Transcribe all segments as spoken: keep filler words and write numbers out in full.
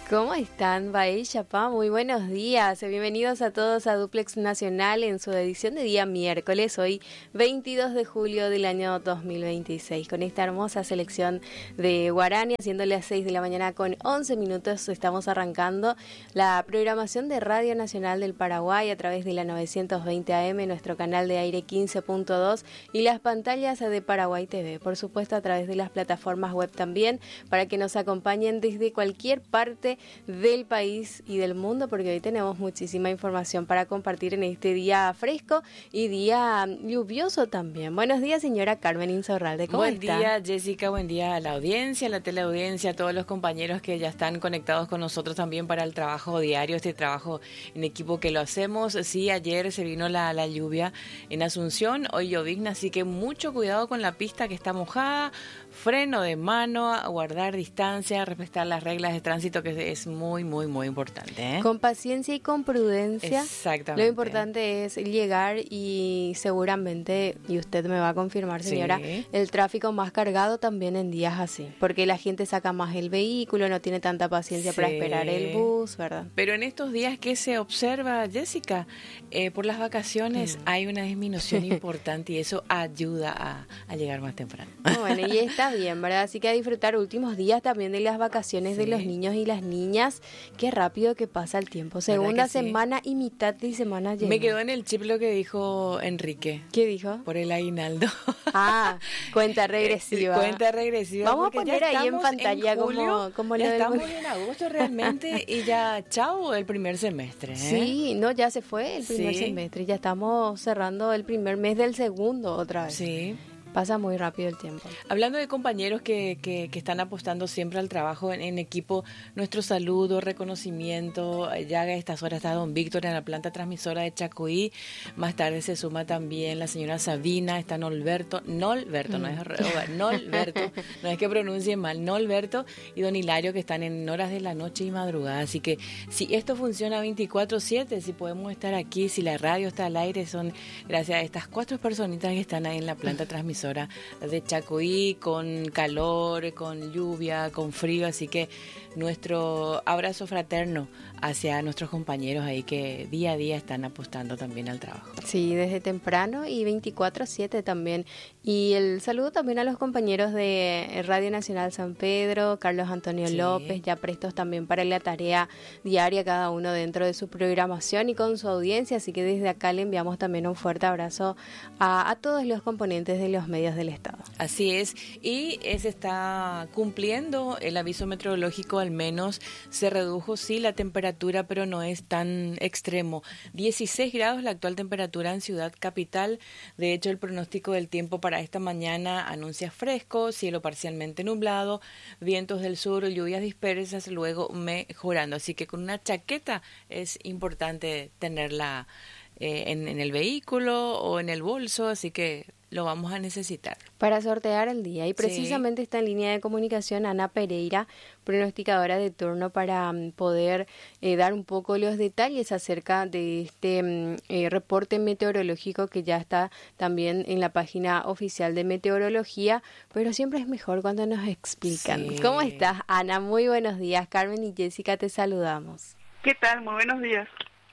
¿Cómo están, Bael Chapá? Muy buenos días. Bienvenidos a todos a Duplex Nacional en su edición de día miércoles, hoy veintidós de julio del año dos mil veintiséis. Con esta hermosa selección de Guarani, haciendo las seis de la mañana con once minutos, estamos arrancando la programación de Radio Nacional del Paraguay a través de la novecientos veinte A M, nuestro canal de aire quince punto dos y las pantallas de Paraguay T V. Por supuesto, a través de las plataformas web también, para que nos acompañen desde cualquier parte del país y del mundo, porque hoy tenemos muchísima información para compartir en este día fresco y día lluvioso también. Buenos días, señora Carmen Insaurralde, ¿cómo buen está? Buen día, Jessica, buen día a la audiencia, a la teleaudiencia, a todos los compañeros que ya están conectados con nosotros también para el trabajo diario, este trabajo en equipo que lo hacemos. Sí, ayer se vino la, la lluvia en Asunción, hoy llovizna, así que mucho cuidado con la pista que está mojada, freno de mano, a guardar distancia, respetar las reglas de tránsito, que es muy, muy, muy importante, ¿eh? Con paciencia y con prudencia. Exactamente. Lo importante es llegar y seguramente, y usted me va a confirmar, señora, sí, el tráfico más cargado también en días así, porque la gente saca más el vehículo, no tiene tanta paciencia, sí, para esperar el bus, ¿verdad? Pero en estos días, ¿qué se observa, Jessica? Eh, por las vacaciones mm. hay una disminución importante y eso ayuda a, a llegar más temprano. Bueno, y está bien, ¿verdad? Así que a disfrutar últimos días también de las vacaciones, sí, de los niños y las niñas. Qué rápido que pasa el tiempo. Segunda semana sí, y mitad de semana llega. Me quedó en el chip lo que dijo Enrique. ¿Qué dijo? Por el aguinaldo. Ah, cuenta regresiva. Cuenta regresiva. Vamos a poner ahí en pantalla en julio, como, como ya lo del... estamos en agosto realmente y ya, chao, el primer semestre, ¿eh? Sí, no, ya se fue el primer sí. semestre. Ya estamos cerrando el primer mes del segundo otra vez. Sí. Pasa muy rápido el tiempo. Hablando de compañeros que, que, que están apostando siempre al trabajo en, en equipo, nuestro saludo, reconocimiento. Ya a estas horas está don Víctor en la planta transmisora de Chacoí. Más tarde se suma también la señora Sabina, está Nolberto, Nolberto, mm. no es arroba, Nolberto, no es que pronuncie mal, Nolberto y don Hilario, que están en horas de la noche y madrugada. Así que si esto funciona veinticuatro siete, si podemos estar aquí, si la radio está al aire, son gracias a estas cuatro personitas que están ahí en la planta transmisora de Chacoí, con calor, con lluvia, con frío, así que nuestro abrazo fraterno hacia nuestros compañeros ahí que día a día están apostando también al trabajo. Sí, desde temprano y veinticuatro siete también. Y el saludo también a los compañeros de Radio Nacional San Pedro, Carlos Antonio sí. López, ya prestos también para la tarea diaria, cada uno dentro de su programación y con su audiencia, así que desde acá le enviamos también un fuerte abrazo a, a todos los componentes de los medios del Estado. Así es, y se está cumpliendo el aviso meteorológico, al menos se redujo sí la temperatura, pero no es tan extremo. dieciséis grados la actual temperatura en Ciudad Capital. De hecho, el pronóstico del tiempo para esta mañana anuncia fresco, cielo parcialmente nublado, vientos del sur, lluvias dispersas, luego mejorando. Así que con una chaqueta es importante tenerla eh, en, en el vehículo o en el bolso, así que lo vamos a necesitar. Para sortear el día. Y precisamente sí. está en línea de comunicación Ana Pereira, pronosticadora de turno, para um, poder eh, dar un poco los detalles acerca de este um, eh, reporte meteorológico que ya está también en la página oficial de meteorología, pero siempre es mejor cuando nos explican. Sí. ¿Cómo estás, Ana? Muy buenos días. Carmen y Jessica, te saludamos. ¿Qué tal? Muy buenos días.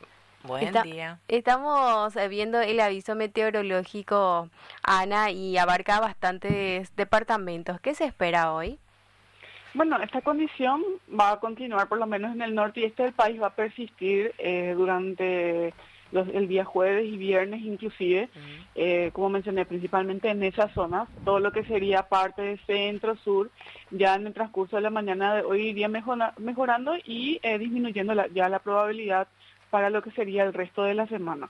Buen Está, día. Estamos viendo el aviso meteorológico, Ana, y abarca bastantes departamentos. ¿Qué se espera hoy? Bueno, esta condición va a continuar, por lo menos en el norte y este del país, va a persistir eh, durante los, el día jueves y viernes inclusive, uh-huh. eh, como mencioné, principalmente en esas zonas. Todo lo que sería parte de centro, sur, ya en el transcurso de la mañana de hoy iría mejora, mejorando y eh, disminuyendo la, ya la probabilidad para lo que sería el resto de la semana.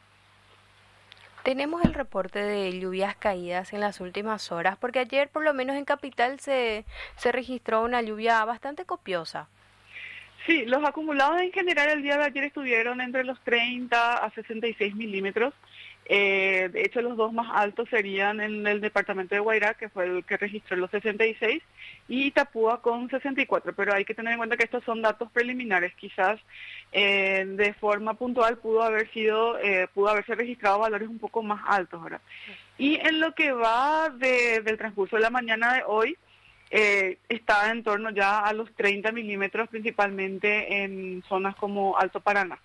Tenemos el reporte de lluvias caídas en las últimas horas, porque ayer por lo menos en Capital se, se registró una lluvia bastante copiosa. Sí, los acumulados en general el día de ayer estuvieron entre los treinta a sesenta y seis milímetros. Eh, de hecho, los dos más altos serían en el departamento de Guairá, que fue el que registró los sesenta y seis, y Itapúa con sesenta y cuatro, pero hay que tener en cuenta que estos son datos preliminares. Quizás eh, de forma puntual pudo haber sido, eh, pudo haberse registrado valores un poco más altos, ¿verdad? Y en lo que va de, del transcurso de la mañana de hoy, eh, está en torno ya a los treinta milímetros, principalmente en zonas como Alto Paraná.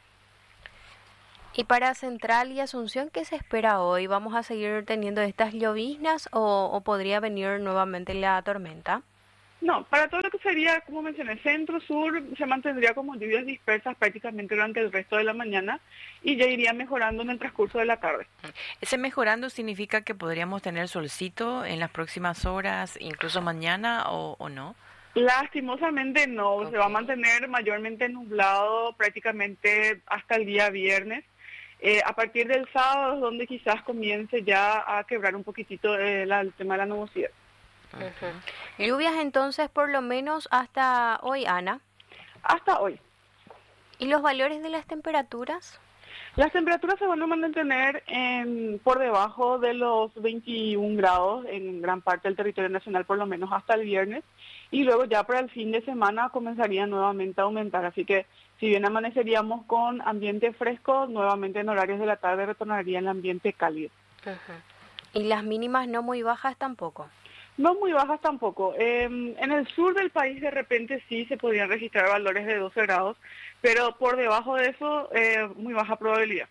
Y para Central y Asunción, ¿qué se espera hoy? ¿Vamos a seguir teniendo estas lloviznas o, o podría venir nuevamente la tormenta? No, para todo lo que sería, como mencioné, centro-sur, se mantendría como lluvias dispersas prácticamente durante el resto de la mañana y ya iría mejorando en el transcurso de la tarde. ¿Ese mejorando significa que podríamos tener solcito en las próximas horas, incluso mañana o, o no? Lastimosamente no, Okay. Se va a mantener mayormente nublado prácticamente hasta el día viernes. Eh, a partir del sábado es donde quizás comience ya a quebrar un poquitito eh, la, el tema de la nubosidad. Uh-huh. Lluvias entonces por lo menos hasta hoy, Ana. Hasta hoy. ¿Y los valores de las temperaturas? Las temperaturas se van a mantener en, por debajo de los veintiún grados en gran parte del territorio nacional, por lo menos hasta el viernes. Y luego ya para el fin de semana comenzaría nuevamente a aumentar. Así que si bien amaneceríamos con ambiente fresco, nuevamente en horarios de la tarde retornaría el ambiente cálido. Uh-huh. ¿Y las mínimas no muy bajas tampoco? No muy bajas tampoco. Eh, en el sur del país de repente sí se podrían registrar valores de doce grados, pero por debajo de eso, eh, muy baja probabilidad.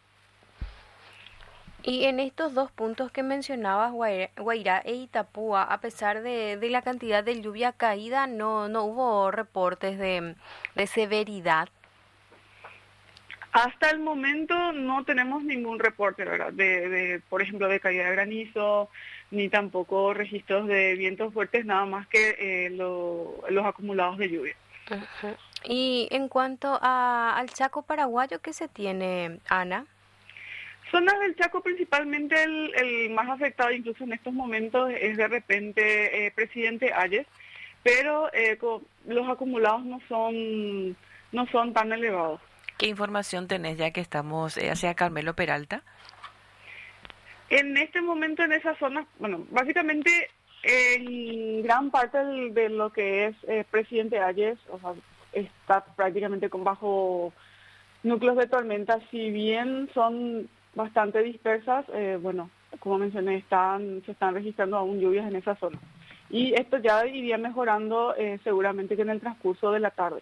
Y en estos dos puntos que mencionabas, Guairá, Guairá e Itapúa, a pesar de, de la cantidad de lluvia caída, no, no hubo reportes de, de severidad. Hasta el momento no tenemos ningún reporte, ¿verdad? De, de, por ejemplo, de caída de granizo, ni tampoco registros de vientos fuertes, nada más que eh, lo, los acumulados de lluvia. Uh-huh. Y en cuanto a, al Chaco paraguayo, ¿qué se tiene, Ana? Zonas del Chaco, principalmente el, el más afectado incluso en estos momentos es de repente eh, Presidente Hayes, pero eh, con, los acumulados no son, no son tan elevados. ¿Qué información tenés ya que estamos eh, hacia Carmelo Peralta? En este momento en esa zona, bueno, básicamente en gran parte del, de lo que es eh, Presidente Hayes, o sea, está prácticamente con bajo núcleos de tormenta, si bien son bastante dispersas, eh, bueno, como mencioné, están, se están registrando aún lluvias en esa zona. Y esto ya iría mejorando eh, seguramente que en el transcurso de la tarde.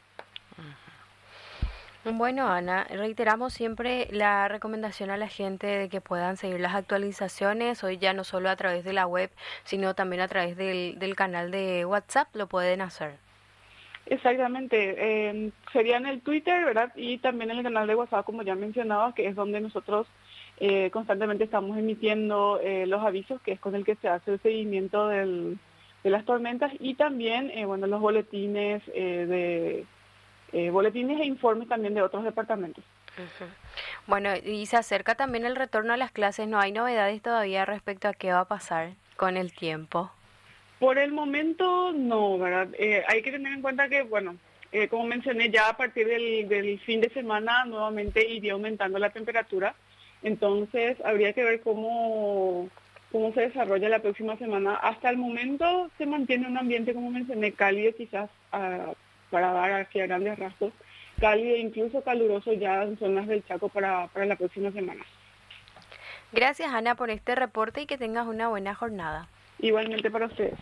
Bueno, Ana, reiteramos siempre la recomendación a la gente de que puedan seguir las actualizaciones, hoy ya no solo a través de la web, sino también a través del, del canal de WhatsApp lo pueden hacer. Exactamente, eh, sería en el Twitter, ¿verdad? Y también en el canal de WhatsApp, como ya mencionaba, que es donde nosotros eh, constantemente estamos emitiendo eh, los avisos, que es con el que se hace el seguimiento del, de las tormentas, y también, eh, bueno, los boletines eh, de... Eh, boletines e informes también de otros departamentos. Uh-huh. Bueno, y se acerca también el retorno a las clases, ¿no hay novedades todavía respecto a qué va a pasar con el tiempo? Por el momento no, ¿verdad? Eh, hay que tener en cuenta que, bueno, eh, como mencioné, ya a partir del, del fin de semana nuevamente iría aumentando la temperatura, entonces habría que ver cómo, cómo se desarrolla la próxima semana. Hasta el momento se mantiene un ambiente, como mencioné, cálido, quizás uh, para dar hacia grandes rasgos, cálido e incluso caluroso ya en zonas del Chaco para, para la próxima semana. Gracias, Ana, por este reporte y que tengas una buena jornada. Igualmente para ustedes.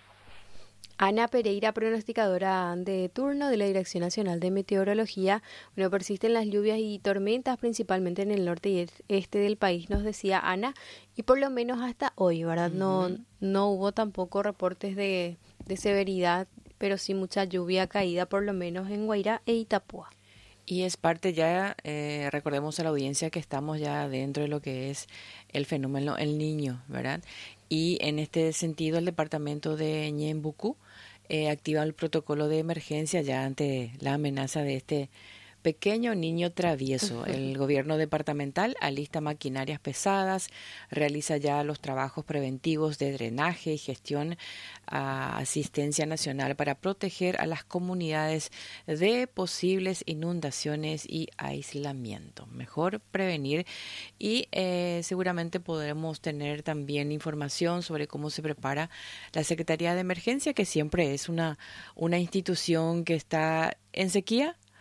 Ana Pereira, pronosticadora de turno de la Dirección Nacional de Meteorología. Bueno, persisten las lluvias y tormentas principalmente en el norte y este del país, nos decía Ana, y por lo menos hasta hoy, ¿verdad? Uh-huh. No, no hubo tampoco reportes de, de severidad, pero sí mucha lluvia caída, por lo menos en Guairá e Itapúa. Y es parte ya, eh, recordemos a la audiencia que estamos ya dentro de lo que es el fenómeno El Niño, ¿verdad? Y en este sentido el departamento de Ñembucú eh, activa el protocolo de emergencia ya ante la amenaza de este pequeño niño travieso. El gobierno departamental alista maquinarias pesadas, realiza ya los trabajos preventivos de drenaje y gestión a asistencia nacional para proteger a las comunidades de posibles inundaciones y aislamiento. Mejor prevenir y eh, seguramente podremos tener también información sobre cómo se prepara la Secretaría de Emergencia, que siempre es una, una institución que está en sequía,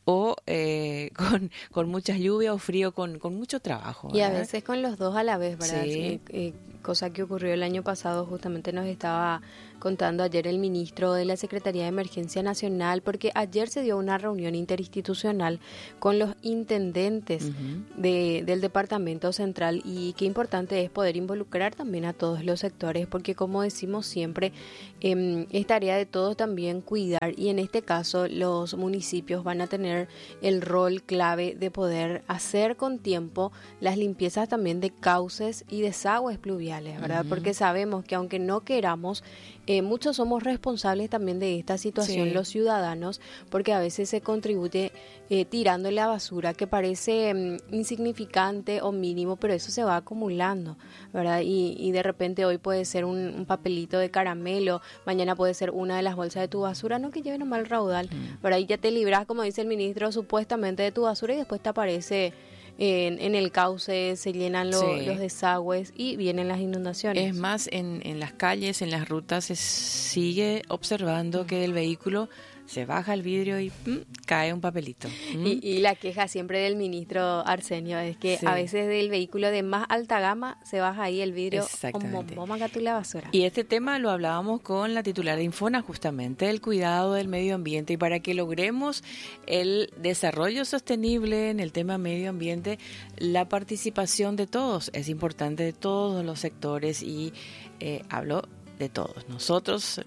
o eh, con, con muchas lluvias o frío, con, con mucho trabajo, ¿verdad? Y a veces con los dos a la vez, ¿verdad? Sí. Eh, eh, cosa que ocurrió el año pasado, justamente nos estaba contando ayer el ministro de la Secretaría de Emergencia Nacional, porque ayer se dio una reunión interinstitucional con los intendentes uh-huh. de, del Departamento Central, y qué importante es poder involucrar también a todos los sectores, porque como decimos siempre, eh, es tarea de todos también cuidar, y en este caso los municipios van a tener el rol clave de poder hacer con tiempo las limpiezas también de cauces y desagües pluviales, ¿verdad? Uh-huh. Porque sabemos que aunque no queramos, eh, muchos somos responsables también de esta situación, sí. los ciudadanos, porque a veces se contribuye eh, tirando la basura que parece um, insignificante o mínimo, pero eso se va acumulando, ¿verdad? Y, y de repente hoy puede ser un, un papelito de caramelo, mañana puede ser una de las bolsas de tu basura, no que lleven a mal raudal, uh-huh. ¿verdad? Y ya te libras, como dice el ministro, supuestamente de tu basura, y después te aparece En, en el cauce, se llenan lo, sí. los desagües y vienen las inundaciones. Es más, en, en las calles, en las rutas, se sigue observando mm. que del vehículo se baja el vidrio y mm, cae un papelito. Mm. Y, y la queja siempre del ministro Arsenio es que sí. a veces del vehículo de más alta gama se baja ahí el vidrio como bomba tú la basura. Y este tema lo hablábamos con la titular de Infona, justamente, el cuidado del medio ambiente, y para que logremos el desarrollo sostenible en el tema medio ambiente, la participación de todos es importante, de todos los sectores, y eh, hablo de todos, nosotros,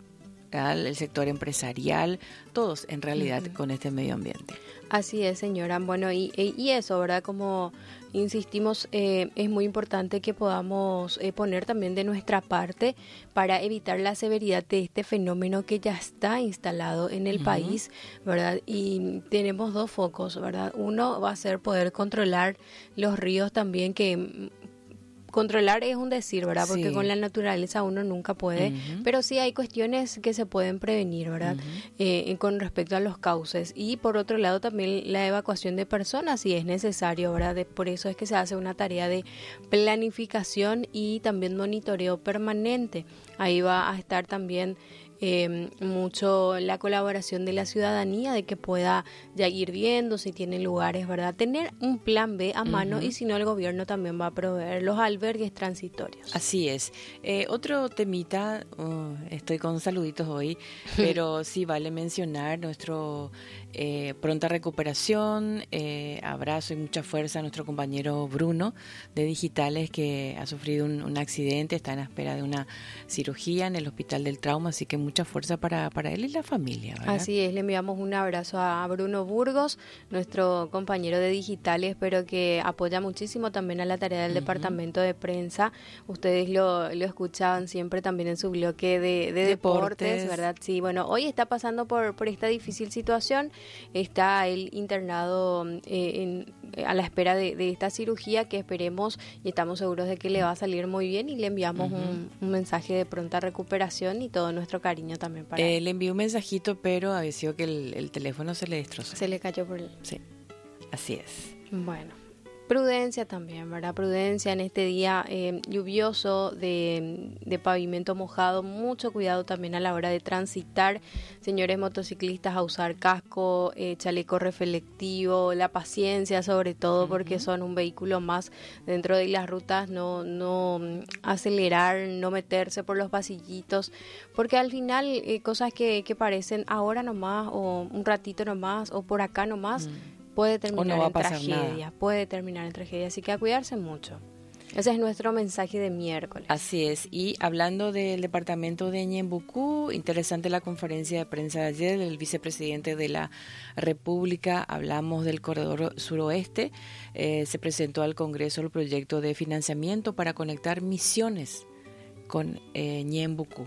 el sector empresarial, todos en realidad uh-huh. con este medio ambiente. Así es, señora. Bueno, y, y eso, ¿verdad? Como insistimos, eh, es muy importante que podamos eh, poner también de nuestra parte para evitar la severidad de este fenómeno que ya está instalado en el uh-huh. país, ¿verdad? Y tenemos dos focos, ¿verdad? Uno va a ser poder controlar los ríos también, que controlar es un decir, ¿verdad? Porque sí. con la naturaleza uno nunca puede, uh-huh. pero sí hay cuestiones que se pueden prevenir, ¿verdad? Uh-huh. Eh, con respecto a los cauces. Y por otro lado también la evacuación de personas, si es necesario, ¿verdad? De, por eso es que se hace una tarea de planificación y también monitoreo permanente. Ahí va a estar también Eh, mucho la colaboración de la ciudadanía, de que pueda ya ir viendo si tiene lugares, ¿verdad? Tener un plan B a mano, uh-huh. y si no, el gobierno también va a proveer los albergues transitorios. Así es. Eh, otro temita, uh, estoy con saluditos hoy, pero sí vale mencionar nuestro eh, pronta recuperación, eh, abrazo y mucha fuerza a nuestro compañero Bruno de Digitales, que ha sufrido un, un accidente, está en espera de una cirugía en el Hospital del Trauma, así que mucha fuerza para, para él y la familia, ¿verdad? Así es, le enviamos un abrazo a Bruno Burgos, nuestro compañero de Digitales, pero que apoya muchísimo también a la tarea del uh-huh. departamento de prensa. Ustedes lo, lo escuchaban siempre también en su bloque de, de deportes, deportes, ¿verdad? Sí, bueno, hoy está pasando por, por esta difícil situación, está él internado eh, en, a la espera de, de esta cirugía, que esperemos y estamos seguros de que le va a salir muy bien, y le enviamos uh-huh. un, un mensaje de pronta recuperación y todo nuestro cariño también para eh, él. Le envié un mensajito, pero había sido que el, el teléfono se le destrozó. Se le cayó por el... Sí, así es. Bueno, prudencia también, ¿verdad? Prudencia en este día eh, lluvioso, de, de pavimento mojado, mucho cuidado también a la hora de transitar, señores motociclistas, a usar casco, eh, chaleco reflectivo, la paciencia sobre todo, uh-huh. porque son un vehículo más dentro de las rutas, no, no acelerar, no meterse por los pasillitos, porque al final eh, cosas que, que parecen ahora nomás, o un ratito nomás, o por acá nomás, uh-huh. puede terminar no en tragedia, nada. puede terminar en tragedia, así que a cuidarse mucho. Ese es nuestro mensaje de miércoles. Así es, y hablando del departamento de Ñembucú, interesante la conferencia de prensa de ayer del vicepresidente de la República, hablamos del corredor suroeste, eh, se presentó al Congreso el proyecto de financiamiento para conectar Misiones con eh, Ñembucú.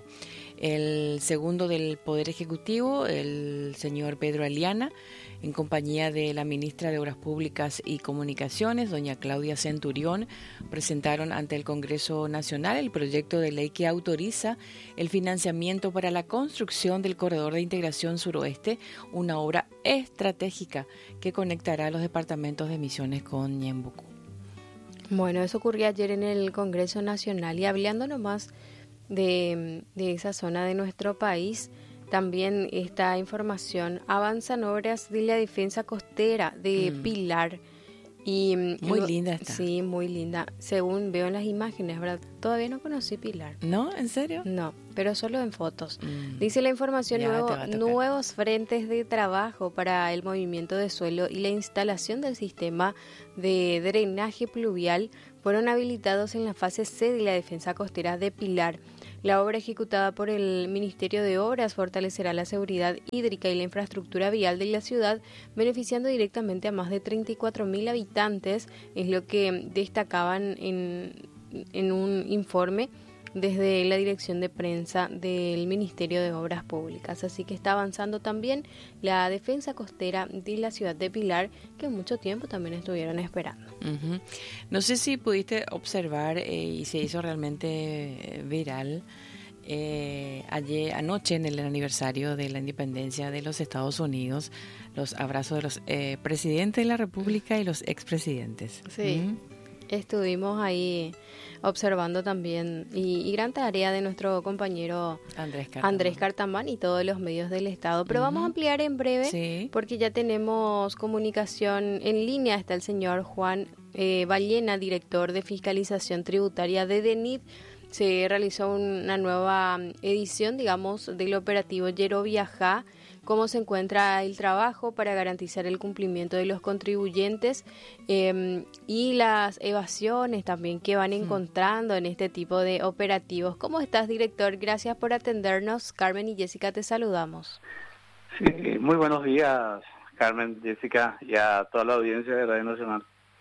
El segundo del Poder Ejecutivo, el señor Pedro Aliana, en compañía de la ministra de Obras Públicas y Comunicaciones, doña Claudia Centurión, presentaron ante el Congreso Nacional el proyecto de ley que autoriza el financiamiento para la construcción del Corredor de Integración Suroeste, una obra estratégica que conectará los departamentos de Misiones con Ñembucú. Bueno, eso ocurrió ayer en el Congreso Nacional, y hablando nomás de, de esa zona de nuestro país, también esta información, avanzan obras de la defensa costera de mm. Pilar. Y, muy y, linda está. Sí, muy linda. Según veo en las imágenes, ¿verdad? Todavía no conocí Pilar. ¿No? ¿En serio? No, pero solo en fotos. Mm. Dice la información, nuevo, nuevos frentes de trabajo para el movimiento de suelo y la instalación del sistema de drenaje pluvial fueron habilitados en la fase C de la defensa costera de Pilar. La obra ejecutada por el Ministerio de Obras fortalecerá la seguridad hídrica y la infraestructura vial de la ciudad, beneficiando directamente a más de treinta y cuatro mil habitantes, es lo que destacaban en, en un informe desde la dirección de prensa del Ministerio de Obras Públicas. Así que está avanzando también la defensa costera de la ciudad de Pilar, que mucho tiempo también estuvieron esperando. Uh-huh. No sé si pudiste observar eh, y se hizo realmente eh, viral eh, ayer, anoche en el aniversario de la independencia de los Estados Unidos, los abrazos de los eh, presidentes de la República y los expresidentes. Sí. Uh-huh. Estuvimos ahí observando también y, y gran tarea de nuestro compañero Andrés Cartamán. Andrés Cartamán y todos los medios del Estado. Pero uh-huh. vamos a ampliar en breve sí. porque ya tenemos comunicación en línea. Está el señor Juan eh, Ballena, director de Fiscalización Tributaria de DENIT. Se realizó una nueva edición, digamos, del operativo Yero Viajá. Cómo se encuentra el trabajo para garantizar el cumplimiento de los contribuyentes eh, y las evasiones también que van encontrando en este tipo de operativos. ¿Cómo estás, director? Gracias por atendernos. Carmen y Jessica, te saludamos. Sí, muy buenos días, Carmen, Jessica, y a toda la audiencia de Radio Nacional.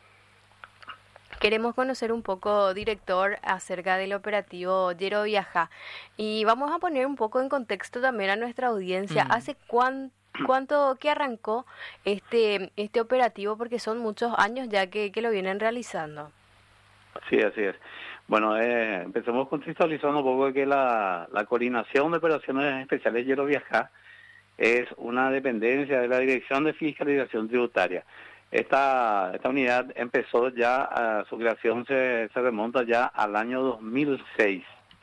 Queremos conocer un poco, director, acerca del operativo Yero Viajá. Y vamos a poner un poco en contexto también a nuestra audiencia. Mm. ¿Hace cuán, cuánto que arrancó este este operativo? Porque son muchos años ya que, que lo vienen realizando. Sí, así es. Bueno, eh, empecemos contextualizando un poco que la, la coordinación de operaciones especiales Yero Viajá es una dependencia de la Dirección de Fiscalización Tributaria. Esta esta unidad empezó ya, a, su creación se, se remonta ya al año dos mil seis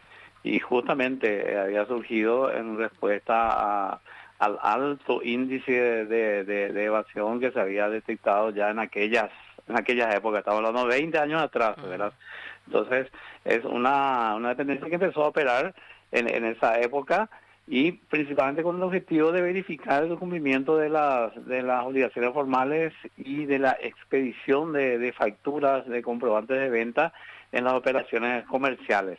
y justamente había surgido en respuesta a, al alto índice de, de, de evasión que se había detectado ya en aquellas en aquellas épocas, estamos hablando de veinte años atrás, ¿verdad? Entonces es una, una dependencia que empezó a operar en, en esa época y principalmente con el objetivo de verificar el cumplimiento de las de las obligaciones formales y de la expedición de, de facturas de comprobantes de venta en las operaciones comerciales.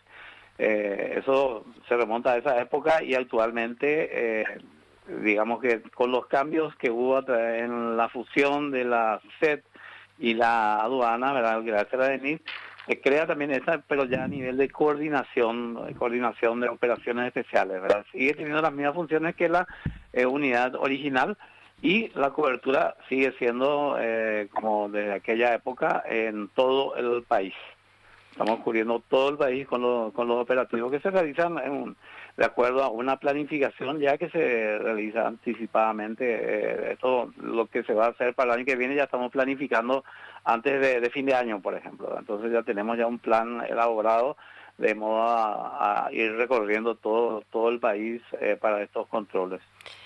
Eh, eso se remonta a esa época y actualmente, eh, digamos que con los cambios que hubo en la fusión de la C E T y la aduana, ¿verdad?, gracias a la DENIT, se crea también esa, pero ya a nivel de coordinación, de coordinación de operaciones especiales, ¿verdad? Sigue teniendo las mismas funciones que la eh, unidad original y la cobertura sigue siendo eh, como desde aquella época en todo el país. Estamos cubriendo todo el país con, lo, con los operativos que se realizan en un, de acuerdo a una planificación ya que se realiza anticipadamente. Eh, esto lo que se va a hacer para el año que viene ya estamos planificando antes de, de fin de año, por ejemplo. Entonces ya tenemos ya un plan elaborado de modo a, a ir recorriendo todo todo el país eh, para estos controles.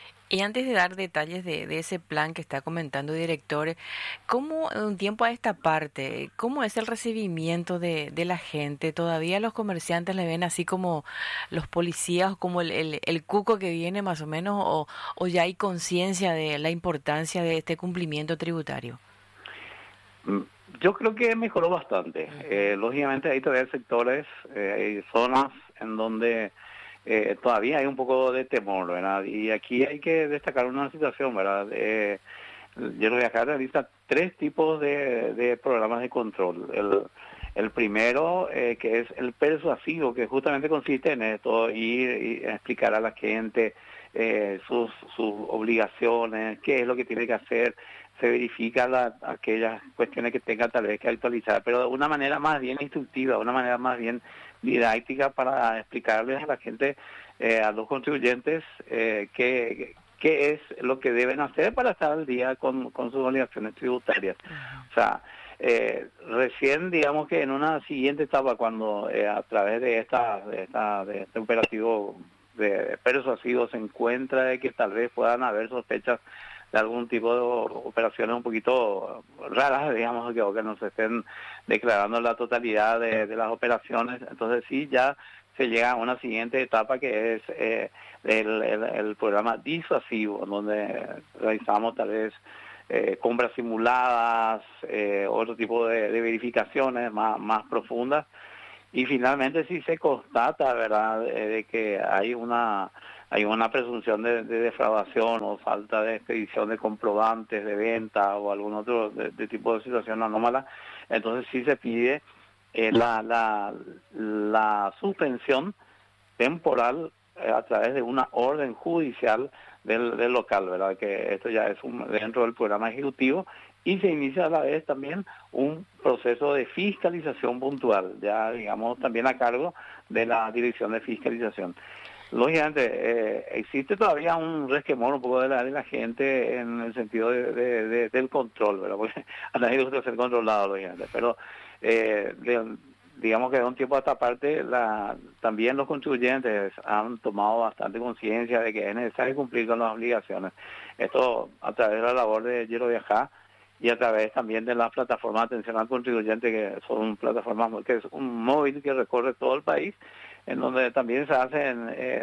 Y antes de dar detalles de, de ese plan que está comentando el director, ¿cómo un tiempo a esta parte, cómo es el recibimiento de, de la gente? ¿Todavía los comerciantes le ven así como los policías, como el, el, el cuco que viene más o menos, o, o ya hay conciencia de la importancia de este cumplimiento tributario? Yo creo que mejoró bastante. Eh, lógicamente hay todavía sectores, eh, hay zonas en donde Eh, todavía hay un poco de temor, ¿verdad? Y aquí hay que destacar una situación, ¿verdad? Eh, Yero Viajá realiza tres tipos de, de programas de control. El, el primero, eh, que es el persuasivo, que justamente consiste en esto, ir y explicar a la gente eh, sus, sus obligaciones, qué es lo que tiene que hacer, se verifica la, aquellas cuestiones que tenga tal vez que actualizar, pero de una manera más bien instructiva, una manera más bien didáctica para explicarles a la gente, eh, a los contribuyentes, eh, qué, qué es lo que deben hacer para estar al día con, con sus obligaciones tributarias. O sea, eh, recién, digamos que en una siguiente etapa, cuando eh, a través de esta, de esta de este operativo de persuasivos se encuentra de que tal vez puedan haber sospechas de algún tipo de operaciones un poquito raras, digamos, que, o que no se estén declarando la totalidad de, de las operaciones, entonces sí ya se llega a una siguiente etapa que es eh, el, el, el programa disuasivo, donde realizamos tal vez eh, compras simuladas, eh, otro tipo de, de verificaciones más, más profundas, y finalmente si se constata, ¿verdad?, de, de que hay una hay una presunción de, de defraudación o falta de expedición de comprobantes de venta o algún otro de, de tipo de situación anómala, entonces sí se pide eh, la, la, la suspensión temporal eh, a través de una orden judicial del, del local, ¿verdad? Que esto ya es un, dentro del programa ejecutivo, y se inicia a la vez también un proceso de fiscalización puntual, ya digamos también a cargo de la Dirección de Fiscalización. Lógicamente, eh, existe todavía un resquemor un poco de la, de la gente en el sentido de, de, de, del control, ¿verdad? Porque a nadie le gusta ser controlado, lógicamente, pero eh, de, digamos que de un tiempo a esta parte la, también los contribuyentes han tomado bastante conciencia de que es necesario cumplir con las obligaciones. Esto a través de la labor de Quiero Viajar y a través también de las plataformas de atención al contribuyente, que son plataformas que es un móvil que recorre todo el país, en donde también se hacen eh,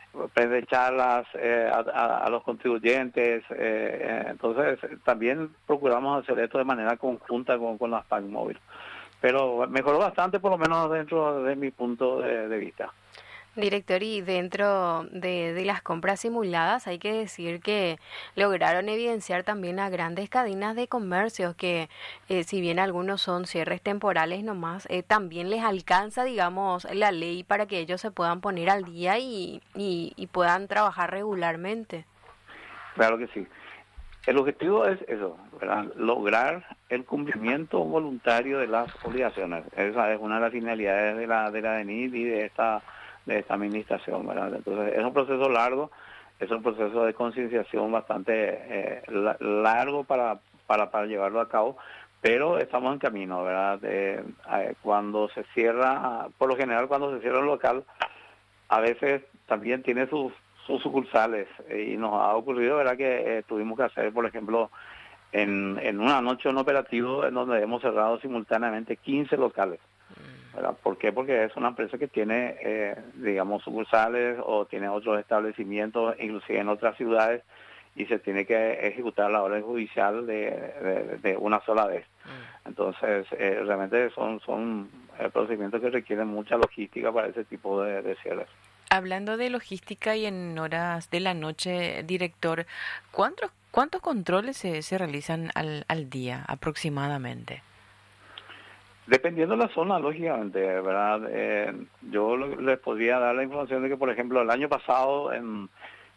charlas eh, a, a, a los contribuyentes. Eh, entonces, también procuramos hacer esto de manera conjunta con, con las P A C móviles. Pero mejoró bastante, por lo menos dentro de mi punto de, de vista. Director, y dentro de, de las compras simuladas hay que decir que lograron evidenciar también a grandes cadenas de comercios que eh, si bien algunos son cierres temporales nomás, eh, también les alcanza, digamos, la ley para que ellos se puedan poner al día y, y, y puedan trabajar regularmente. Claro que sí. El objetivo es eso, ¿verdad? Lograr el cumplimiento voluntario de las obligaciones. Esa es una de las finalidades de la de la D N I y de esta de esta administración, ¿verdad? Entonces es un proceso largo, es un proceso de concienciación bastante eh, largo para, para para llevarlo a cabo, pero estamos en camino, ¿verdad? Eh, eh, cuando se cierra, por lo general cuando se cierra un local, a veces también tiene sus sus sucursales, eh, y nos ha ocurrido, ¿verdad?, que eh, tuvimos que hacer, por ejemplo, en, en una noche un operativo en donde hemos cerrado simultáneamente quince locales. ¿Verdad? ¿Por qué? Porque es una empresa que tiene, eh, digamos, sucursales o tiene otros establecimientos, inclusive en otras ciudades, y se tiene que ejecutar la orden judicial de, de, de una sola vez. Entonces, eh, realmente son, son eh, procedimientos que requieren mucha logística para ese tipo de, de cierres. Hablando de logística y en horas de la noche, director, ¿cuántos, cuántos controles se, se realizan al, al día aproximadamente? Dependiendo de la zona, lógicamente, ¿verdad? Eh, yo les podría dar la información de que, por ejemplo, el año pasado, en,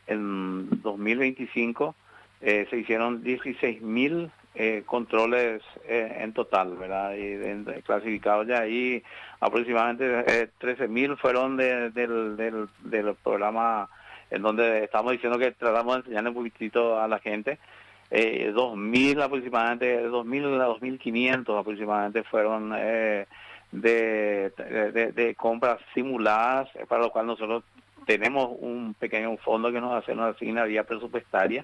en dos mil veinticinco, eh, se hicieron dieciséis mil eh, controles eh, en total, ¿verdad? Y de, de, clasificados ya ahí, aproximadamente eh, trece mil fueron de, del, del, del programa en donde estamos diciendo que tratamos de enseñarle un poquitito a la gente. Eh, dos mil aproximadamente, dos mil a dos mil quinientos aproximadamente fueron eh, de, de, de compras simuladas, para lo cual nosotros tenemos un pequeño fondo que nos hace una asignaría presupuestaria,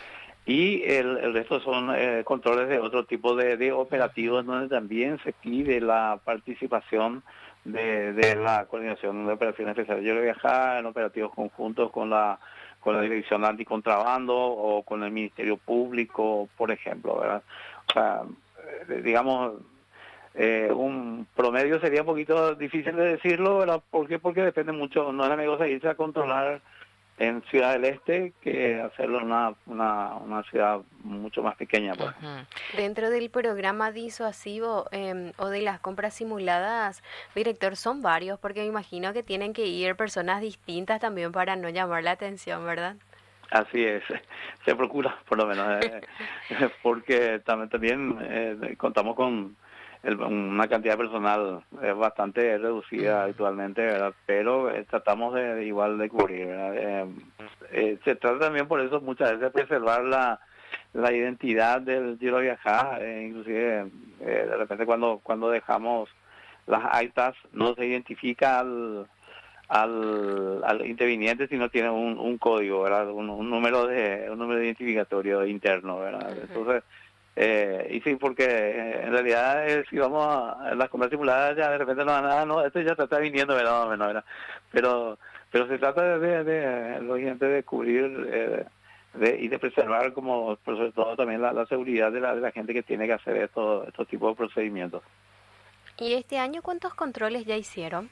y el, el resto son eh, controles de otro tipo de, de operativos donde también se pide la participación de, de la coordinación de operaciones especiales. Yo voy a viajar en operativos conjuntos con la con la Dirección Anticontrabando o con el Ministerio Público, por ejemplo, ¿verdad? O sea, eh, digamos, eh, un promedio sería un poquito difícil de decirlo, ¿verdad? ¿Por qué? Porque depende mucho, no es la negocio irse a controlar en Ciudad del Este que hacerlo en una, una, una ciudad mucho más pequeña, pues. Uh-huh. Dentro del programa disuasivo eh, o de las compras simuladas, director, son varios, porque me imagino que tienen que ir personas distintas también para no llamar la atención, ¿verdad? Así es, se procura por lo menos, eh, porque también, también eh, contamos con el, una cantidad de personal eh, bastante reducida habitualmente, ¿verdad? Pero eh, tratamos de, de igual de cubrir, ¿verdad? Eh, eh, se trata también por eso muchas veces de preservar la la identidad del Quiero Viajar, eh, inclusive eh, de repente cuando cuando dejamos las actas no se identifica al al, al interviniente si no tiene un, un código, ¿verdad? Un, un número de un número de identificatorio interno, ¿verdad? Uh-huh. Entonces, eh, y sí, porque eh, en realidad eh, si vamos a, a las compras simuladas ya de repente no, ah, no, esto ya te está viniendo, ¿verdad? Bueno, ¿verdad? Pero, pero se trata de, de, de lógicamente de cubrir eh, de, y de preservar como, por sobre todo también la, la seguridad de la, de la gente que tiene que hacer estos, estos tipos de procedimientos. ¿Y este año cuántos controles ya hicieron?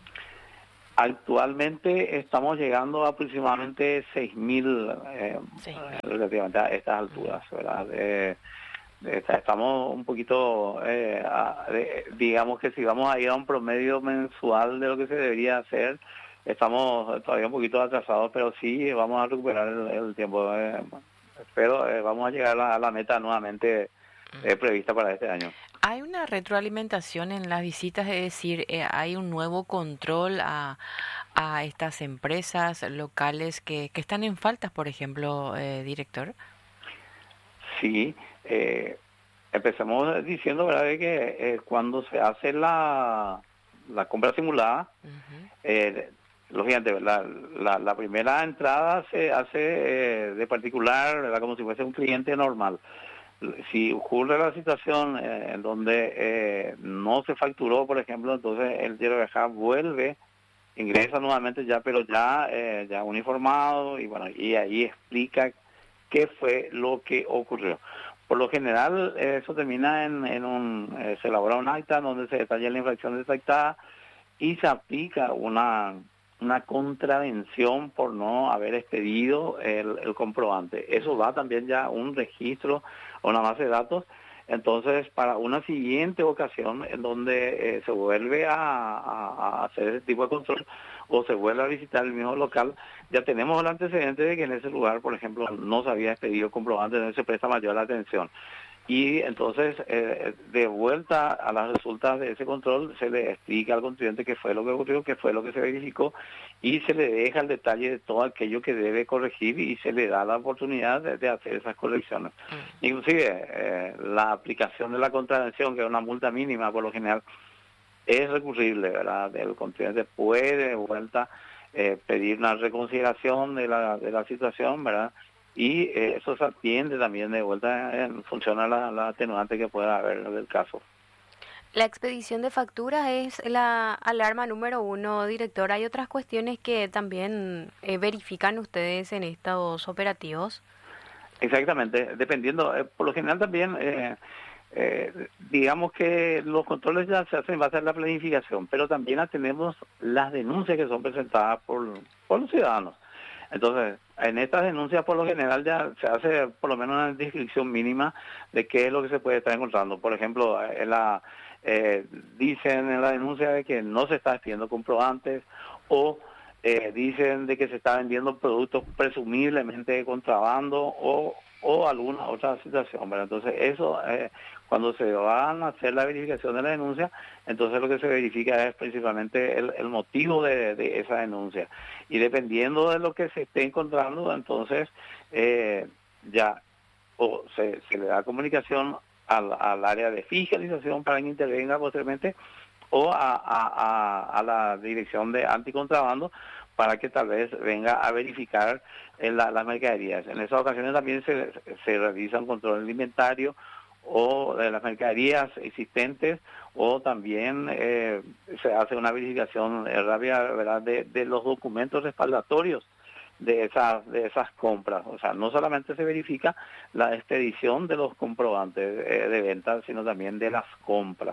Actualmente estamos llegando a aproximadamente seis mil eh, sí. relativamente a estas alturas, ¿verdad? Eh, estamos un poquito, eh, a, de, digamos que si vamos a ir a un promedio mensual de lo que se debería hacer, estamos todavía un poquito atrasados, pero sí vamos a recuperar el, el tiempo. Eh, espero, eh, vamos a llegar a la, a la meta nuevamente eh, prevista para este año. ¿Hay una retroalimentación en las visitas? Es decir, eh, ¿hay un nuevo control a, a estas empresas locales que, que están en faltas, por ejemplo, eh, director? Sí, eh, empecemos diciendo, ¿verdad?, de que eh, cuando se hace la, la compra simulada, uh-huh. eh, lógicamente, la, la, la primera entrada se hace eh, de particular, ¿verdad?, como si fuese un cliente normal. Si ocurre la situación eh, en donde eh, no se facturó, por ejemplo, entonces el Quiero Viajar vuelve, ingresa nuevamente ya, pero ya eh, ya uniformado, y bueno, y ahí explica qué fue lo que ocurrió. Por lo general, eh, eso termina en, en un, eh, se elabora un acta donde se detalla la infracción detectada y se aplica una una contravención por no haber expedido el, el comprobante. Eso va también ya a un registro o una base de datos. Entonces, para una siguiente ocasión en donde eh, se vuelve a, a, a hacer ese tipo de control o se vuelve a visitar el mismo local, ya tenemos el antecedente de que en ese lugar, por ejemplo, no se había expedido comprobante, entonces se presta mayor atención. Y entonces, eh, de vuelta a las resultas de ese control, se le explica al contribuyente qué fue lo que ocurrió, qué fue lo que se verificó, y se le deja el detalle de todo aquello que debe corregir y se le da la oportunidad de, de hacer esas correcciones. Mm. Inclusive, eh, la aplicación de la contravención, que es una multa mínima por lo general, es recurrible, ¿verdad? El contribuyente puede de vuelta eh, pedir una reconsideración de la, de la situación, ¿verdad? Y eh, eso se atiende también de vuelta en función a la, la atenuante que pueda haber del caso. La expedición de facturas es la alarma número uno, director. ¿Hay otras cuestiones que también eh, verifican ustedes en estos operativos? Exactamente, dependiendo, eh, por lo general también, eh, eh, digamos que los controles ya se hacen en base a la planificación, pero también atendemos las denuncias que son presentadas por, por los ciudadanos. Entonces, en estas denuncias por lo general ya se hace por lo menos una descripción mínima de qué es lo que se puede estar encontrando. Por ejemplo, en la, eh, dicen en la denuncia de que no se está expidiendo comprobantes o eh, dicen de que se está vendiendo productos presumiblemente de contrabando o, o alguna otra situación, ¿verdad? Entonces, eso, eh, cuando se van a hacer la verificación de la denuncia, entonces lo que se verifica es principalmente el, el motivo de, de esa denuncia. Y dependiendo de lo que se esté encontrando, entonces eh, ya o se, se le da comunicación al, al área de fiscalización para que intervenga posteriormente o a, a, a, a la dirección de anticontrabando para que tal vez venga a verificar eh, la, las mercaderías. En esas ocasiones también se, se realiza un control alimentario o de las mercaderías existentes, o también eh, se hace una verificación eh, rápida, ¿verdad?, de, de los documentos respaldatorios de esas de esas compras. O sea, no solamente se verifica la expedición de los comprobantes eh, de venta, sino también de las compras.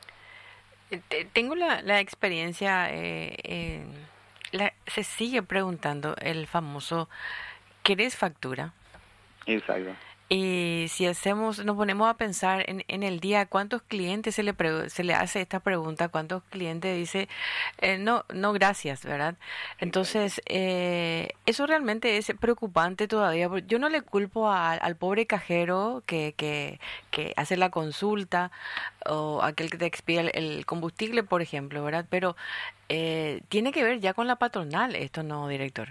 Tengo la, la experiencia, eh, eh, la, se sigue preguntando el famoso ¿querés factura? Exacto. Y si hacemos, nos ponemos a pensar en, en el día, ¿cuántos clientes se le pre, se le hace esta pregunta? ¿Cuántos clientes dice eh, no, no gracias, verdad? Entonces, eh, eso realmente es preocupante todavía. Yo no le culpo a, al pobre cajero que, que, que hace la consulta o aquel que te expide el, el combustible, por ejemplo, ¿verdad? Pero eh, tiene que ver ya con la patronal esto, ¿no, director?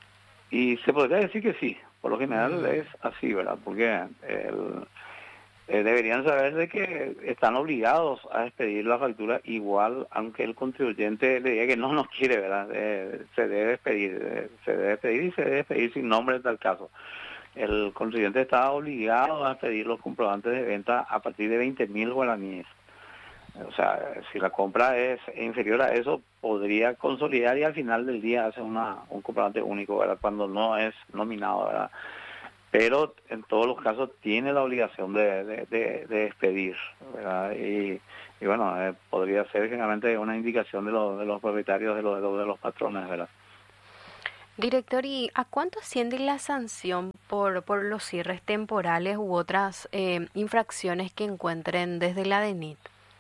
Y se podría decir que sí. Por lo general es así, ¿verdad? Porque el, eh, deberían saber de que están obligados a expedir la factura igual, aunque el contribuyente le diga que no nos quiere, ¿verdad? Eh, se debe expedir, eh, se debe expedir y se debe expedir sin nombre en tal caso. El contribuyente está obligado a expedir los comprobantes de venta a partir de veinte mil guaraníes. O sea, si la compra es inferior a eso, podría consolidar y al final del día hace una, un comprobante único, ¿verdad? Cuando no es nominado, ¿verdad? Pero en todos los casos tiene la obligación de, de, de, de expedir, ¿verdad? Y, y bueno, eh, podría ser generalmente una indicación de, lo, de los propietarios, de, lo, de, lo, de los patrones, ¿verdad? Director, ¿y a cuánto asciende la sanción por, por los cierres temporales u otras eh, infracciones que encuentren desde la DENIT?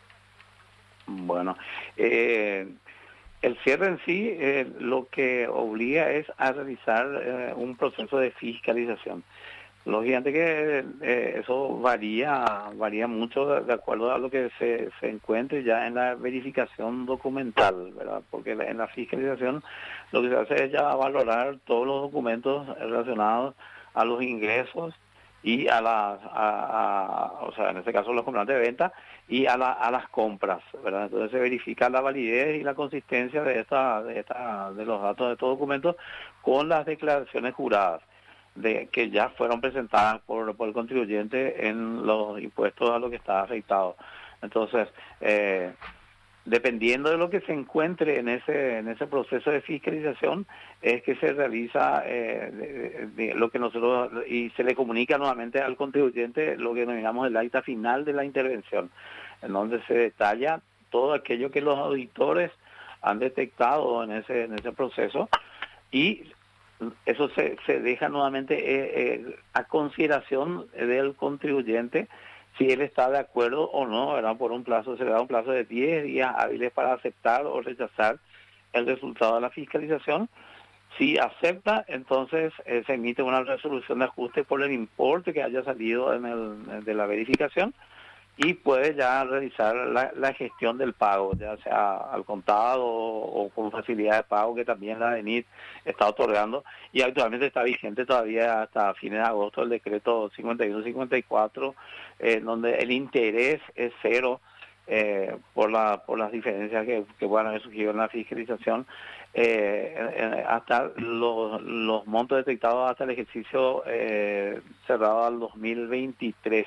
Bueno, eh, el cierre en sí eh, lo que obliga es a realizar eh, un proceso de fiscalización. Lógicamente que eh, eso varía varía mucho de, de acuerdo a lo que se, se encuentre ya en la verificación documental, ¿verdad? Porque en la fiscalización lo que se hace es ya valorar todos los documentos relacionados a los ingresos y a las, a, a, o sea, en este caso los comprobantes de venta y a, la, a las compras, ¿verdad? Entonces se verifica la validez y la consistencia de esta, de esta, de los datos de estos documentos con las declaraciones juradas de que ya fueron presentadas por, por el contribuyente en los impuestos a lo que está afectado. Entonces, eh, dependiendo de lo que se encuentre en ese en ese proceso de fiscalización, es que se realiza eh, de, de lo que nosotros, y se le comunica nuevamente al contribuyente lo que denominamos el acta final de la intervención, en donde se detalla todo aquello que los auditores han detectado en ese en ese proceso, y eso se, se deja nuevamente eh, eh, a consideración del contribuyente si él está de acuerdo o no, ¿verdad? Por un plazo, se le da un plazo de diez días hábiles para aceptar o rechazar el resultado de la fiscalización. Si acepta, entonces eh, se emite una resolución de ajuste por el importe que haya salido en el, de la verificación, y puede ya realizar la, la gestión del pago, ya sea al contado o, o con facilidad de pago, que también la DENIT está otorgando, y actualmente está vigente todavía hasta fines de agosto el decreto cincuenta y uno cincuenta y cuatro, eh, donde el interés es cero eh, por la por las diferencias que, que puedan haber surgido en la fiscalización, eh, eh, hasta los, los montos detectados hasta el ejercicio eh, cerrado al dos mil veintitrés.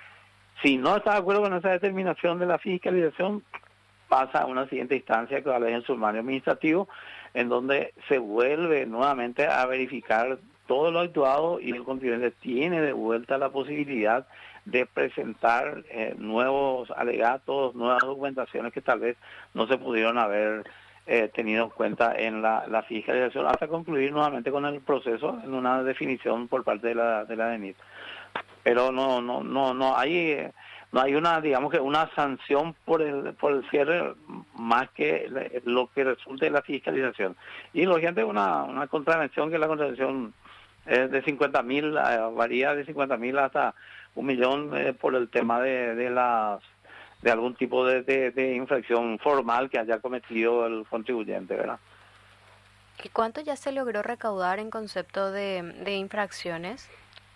Si no está de acuerdo con esa determinación de la fiscalización, pasa a una siguiente instancia, que vale en el sumario administrativo, en donde se vuelve nuevamente a verificar todo lo actuado, y el contribuyente tiene de vuelta la posibilidad de presentar eh, nuevos alegatos, nuevas documentaciones que tal vez no se pudieron haber eh, tenido en cuenta en la, la fiscalización, hasta concluir nuevamente con el proceso en una definición por parte de la, de la DENIT. Pero no no no no hay no hay una, digamos que una sanción por el por el cierre, más que lo que resulte de la fiscalización. Y lógicamente una una contravención, que la contravención es de cincuenta mil, eh, varía de cincuenta mil hasta un millón eh, por el tema de, de las de algún tipo de, de, de infracción formal que haya cometido el contribuyente, ¿verdad? ¿Y cuánto ya se logró recaudar en concepto de, de infracciones?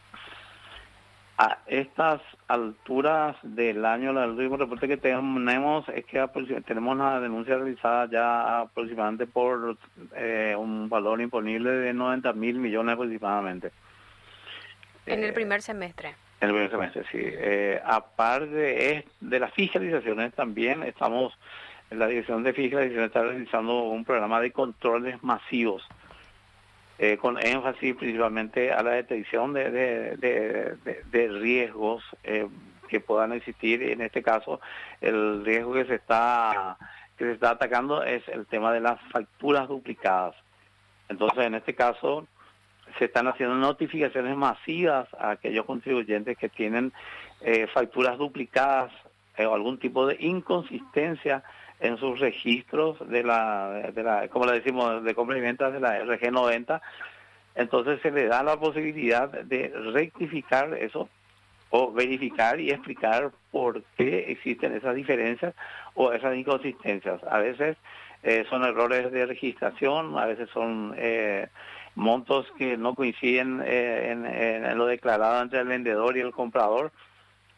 A estas alturas del año, el último reporte que tenemos es que tenemos una denuncia realizada ya aproximadamente por eh, un valor imponible de noventa mil millones aproximadamente. En eh, el primer semestre. En el primer semestre, sí. Eh, aparte de, de las fiscalizaciones, también estamos, en la Dirección de Fiscalización está realizando un programa de controles masivos, Eh, con énfasis principalmente a la detección de, de, de, de, de riesgos eh, que puedan existir. En este caso, el riesgo que se está que se está atacando es el tema de las facturas duplicadas. Entonces, en este caso, se están haciendo notificaciones masivas a aquellos contribuyentes que tienen eh, facturas duplicadas eh, o algún tipo de inconsistencia en sus registros de la, de la, como le decimos, de compra y venta de la R G noventa. Entonces se le da la posibilidad de rectificar eso, o verificar y explicar por qué existen esas diferencias o esas inconsistencias. A veces eh, son errores de registración, a veces son eh, montos que no coinciden eh, en, en lo declarado entre el vendedor y el comprador.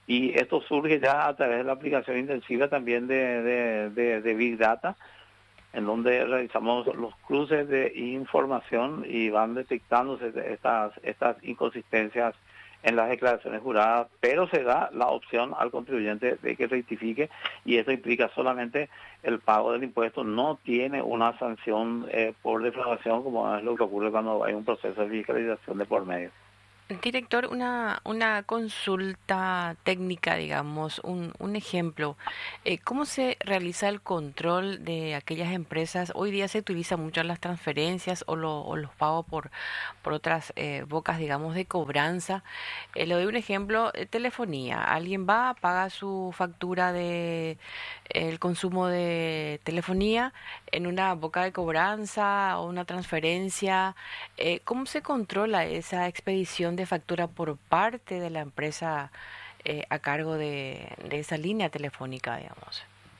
Y esto surge ya a través de la aplicación intensiva también de, de, de, de Big Data, en donde realizamos los cruces de información y van detectándose estas, estas inconsistencias en las declaraciones juradas, pero se da la opción al contribuyente de que rectifique, y eso implica solamente el pago del impuesto, no tiene una sanción eh, por defraudación, como es lo que ocurre cuando hay un proceso de fiscalización de por medio. Director, una, una consulta técnica, digamos, un, un ejemplo. Eh, ¿Cómo se realiza el control de aquellas empresas? Hoy día se utiliza mucho las transferencias o, lo, o los pagos por, por otras eh, bocas, digamos, de cobranza. Eh, le doy un ejemplo, eh, telefonía. Alguien va, paga su factura de el consumo de telefonía en una boca de cobranza o una transferencia. Eh, ¿Cómo se controla esa expedición de factura por parte de la empresa eh, a cargo de, de esa línea telefónica, digamos?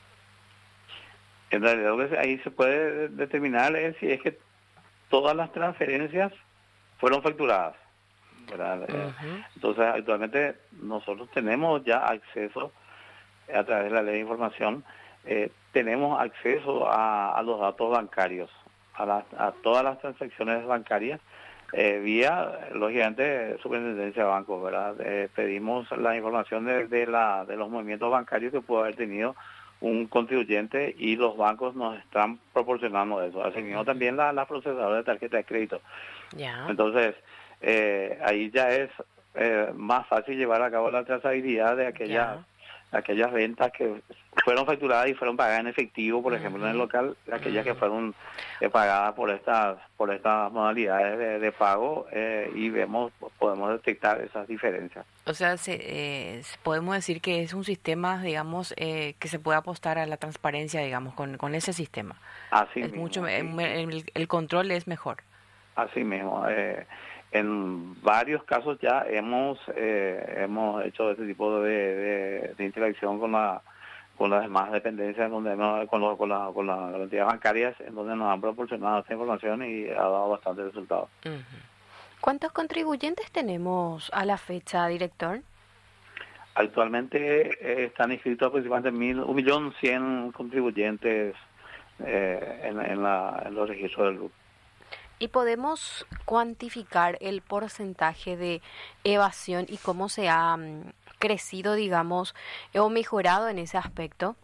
En realidad lo que ahí se puede determinar es si es que todas las transferencias fueron facturadas, ¿verdad? Uh-huh. Entonces, actualmente nosotros tenemos ya acceso a través de la ley de información, eh, tenemos acceso a, a los datos bancarios, a, la, a todas las transacciones bancarias, Eh, vía, lógicamente, Superintendencia de Bancos, ¿verdad? Eh, pedimos la información de, de, la, de los movimientos bancarios que pudo haber tenido un contribuyente, y los bancos nos están proporcionando eso. Asimismo, también la, la procesadora de tarjeta de crédito. Yeah. Entonces, eh, ahí ya es eh, más fácil llevar a cabo la trazabilidad de aquellas, yeah. aquellas ventas que fueron facturadas y fueron pagadas en efectivo, por uh-huh. ejemplo, en el local, aquellas uh-huh. que fueron eh, pagadas por estas por estas modalidades de, de pago, eh, y vemos, podemos detectar esas diferencias. O sea, se, eh, podemos decir que es un sistema, digamos, eh, que se puede apostar a la transparencia, digamos, con, con ese sistema. Así es mismo. Mucho, sí. el, el control es mejor. Así mismo. Eh, en varios casos ya hemos eh, hemos hecho este tipo de, de, de interacción con la con las demás dependencias, donde hemos, con, lo, con, la, con las entidades bancarias, en donde nos han proporcionado esta información y ha dado bastante resultado. Uh-huh. ¿Cuántos contribuyentes tenemos a la fecha, director? Actualmente eh, están inscritos aproximadamente mil, un millón cien contribuyentes eh, en, en, la, en los registros del grupo. ¿Y podemos cuantificar el porcentaje de evasión y cómo se ha um, crecido, digamos, o mejorado en ese aspecto?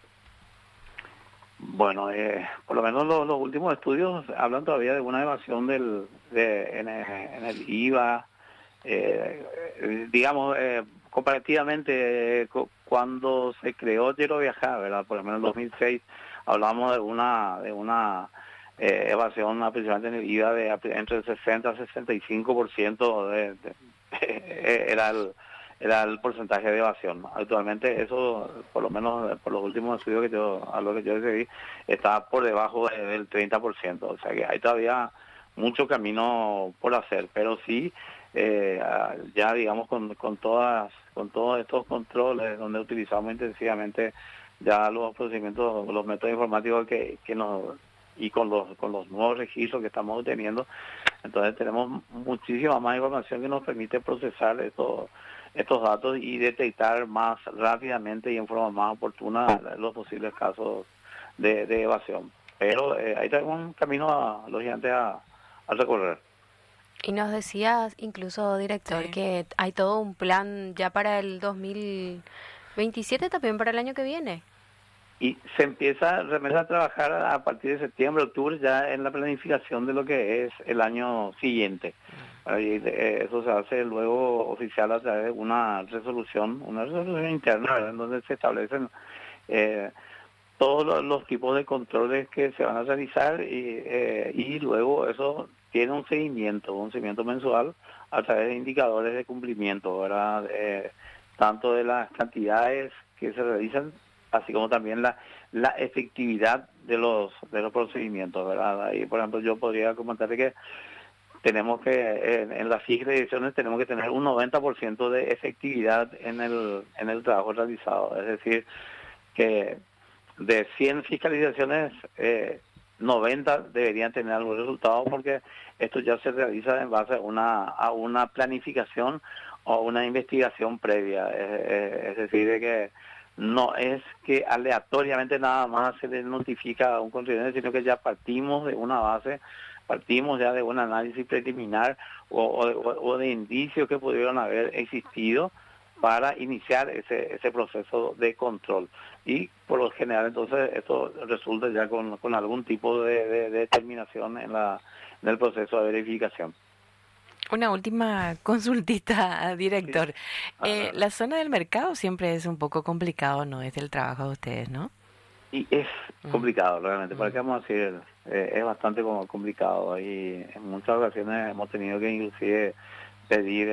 Bueno, eh, por lo menos los, los últimos estudios hablan todavía de una evasión del de, en, en el I V A, eh, digamos, eh, comparativamente eh, cuando se creó Quiero Viajar, ¿verdad? Por lo menos en el dos mil seis hablamos de una de una eh, evasión aproximadamente en el I V A de entre el sesenta y sesenta y cinco por ciento de, de, de, era el era el porcentaje de evasión. Actualmente eso, por lo menos por los últimos estudios que yo, a lo que yo recibí, está por debajo del treinta por ciento. O sea que hay todavía mucho camino por hacer, pero sí, eh, ya digamos con, con todas, con todos estos controles donde utilizamos intensivamente ya los procedimientos, los métodos informáticos que, que nos, y con los, con los nuevos registros que estamos obteniendo, entonces tenemos muchísima más información que nos permite procesar estos estos datos y detectar más rápidamente y en forma más oportuna los posibles casos de, de evasión. Pero eh, ahí tenemos un camino, a, lógicamente, a, a recorrer. Y nos decías, incluso, director, sí, que hay todo un plan ya para el dos mil veintisiete, también para el año que viene. Y se empieza realmente a trabajar a partir de septiembre, octubre, ya en la planificación de lo que es el año siguiente. Y eso se hace luego oficial a través de una resolución, una resolución interna, ¿verdad?, en donde se establecen eh, todos los, los tipos de controles que se van a realizar y, eh, y luego eso tiene un seguimiento, un seguimiento mensual a través de indicadores de cumplimiento, ¿verdad?, eh, tanto de las cantidades que se realizan, así como también la la efectividad de los de los procedimientos, ¿verdad? Ahí, por ejemplo, yo podría comentarle que tenemos que, en, en las fiscalizaciones tenemos que tener un noventa por ciento de efectividad en el en el trabajo realizado. Es decir, que de cien fiscalizaciones, eh, noventa deberían tener algún resultado, porque esto ya se realiza en base a una, a una planificación o una investigación previa. Es, es decir, de que no es que aleatoriamente nada más se le notifica a un contribuyente, sino que ya partimos de una base, partimos ya de un análisis preliminar o, o, o de indicios que pudieron haber existido para iniciar ese ese proceso de control. Y por lo general entonces esto resulta ya con, con algún tipo de, de, de determinación en la en el proceso de verificación. Una última consultita, director. Sí. Eh, la zona del mercado siempre es un poco complicado, ¿no? Es el trabajo de ustedes, ¿no? Y es complicado, mm. realmente. ¿Para qué vamos a decir? Eh, es bastante como complicado. Y en muchas ocasiones hemos tenido que inclusive pedir